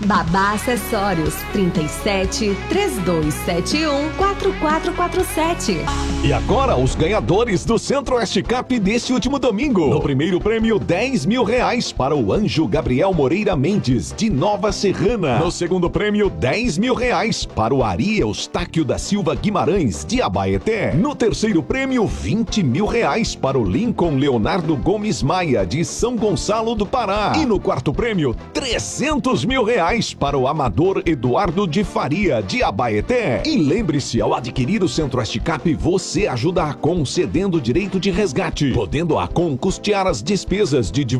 Babá Acessórios 37 3271 4447. E agora os ganhadores do Centro-Oeste Cup deste último domingo. No primeiro prêmio, R$10.000 para o Anjo Gabriel Moreira Mendes, de Nova Serrana. No segundo prêmio, R$10.000 para o Ari Eustáquio da Silva Guimarães, de Abaeté. No terceiro prêmio, R$20.000 para o Lincoln Leonardo Gomes Maia, de São Gonçalo do Pará. E no quarto prêmio, R$300.000 para o Amador Eduardo de Faria, de Abaeté. E lembre-se, ao adquirir o Centro-Oeste Cup, você ajuda a Acom cedendo direito de resgate, podendo a Acom custear as despesas de